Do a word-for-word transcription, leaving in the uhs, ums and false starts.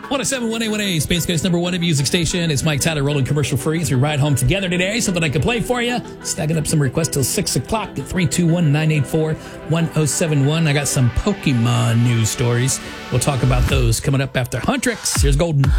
one oh seven point one A one A, Space Coast number one music station. It's Mike Tyler rolling commercial free as we ride home together today. Something I can play for you. Stacking up some requests till six o'clock at three two one, nine eight four, one oh seven one. I got some Pokemon news stories. We'll talk about those coming up after Huntrix. Here's Golden.